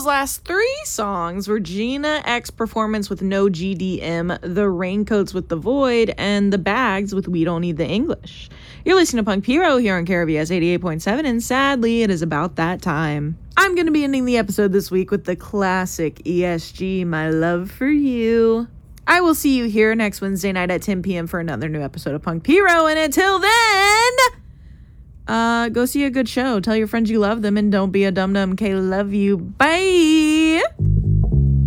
those last three songs were Gina X Performance with No GDM, The Raincoats with The Void, and The Bags with We Don't Need the English. You're listening to Punk Piro here on KRVS 88.7, and sadly, it is about that time. I'm going to be ending the episode this week with the classic ESG, My Love for You. I will see you here next Wednesday night at 10 p.m. for another new episode of Punk Piro, and until then, go see a good show. Tell your friends you love them, and don't be a dum-dum. K, love you. Bye!